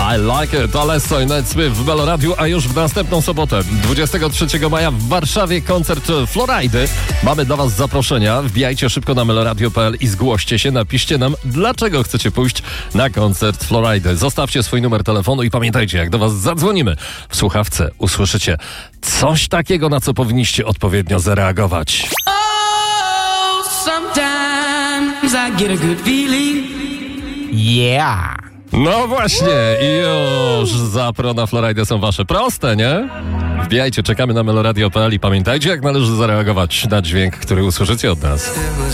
I like it. Alesso i Ned Smith w Meloradiu, a już w następną sobotę, 23 maja w Warszawie koncert Florajdy. Mamy dla was zaproszenia. Wbijajcie szybko na meloradio.pl i zgłoście się. Napiszcie nam, dlaczego chcecie pójść na koncert Florajdy. Zostawcie swój numer telefonu i pamiętajcie, jak do was zadzwonimy w słuchawce, usłyszycie coś takiego, na co powinniście odpowiednio zareagować. Oh, sometimes I get a good feeling. Yeah! No właśnie, i już zapro na Florajdę są wasze. Proste, nie? Wbijajcie, czekamy na meloradio.pl i pamiętajcie, jak należy zareagować na dźwięk, który usłyszycie od nas.